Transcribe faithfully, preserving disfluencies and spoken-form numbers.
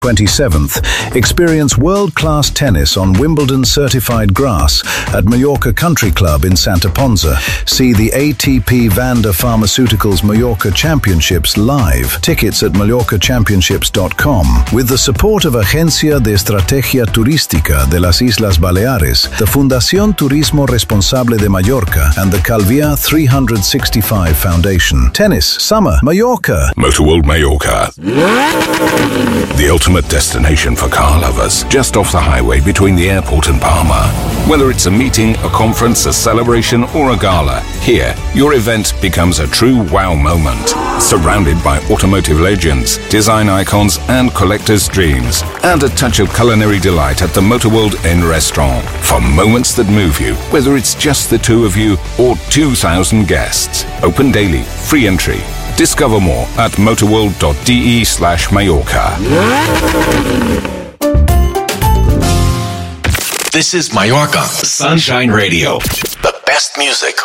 twenty-seventh, experience world-class tennis on Wimbledon-certified grass at Mallorca Country Club in Santa Ponsa. See the A T P Vanda Pharmaceuticals Mallorca Championships live. Tickets at mallorca championships dot com. With the support of Agencia de Estrategia Turística de las Islas Baleares, the Fundación Turismo Responsable de Mallorca, and the Calvia three sixty-five Foundation. Tennis, summer, Mallorca. Motorworld Mallorca. The ultimate destination for car lovers, just off the highway between the airport and Palma. Whether it's a meeting, a conference, a celebration, or a gala, here, your event becomes a true wow moment. Surrounded by automotive legends, design icons, and collectors' dreams. And a touch of culinary delight at the Motorworld Inn restaurant. For moments that move you, whether it's just the two of you or two thousand guests. Open daily, free entry. Discover more at motorworld.de slash Mallorca. This is Mallorca Sunshine Radio. The best music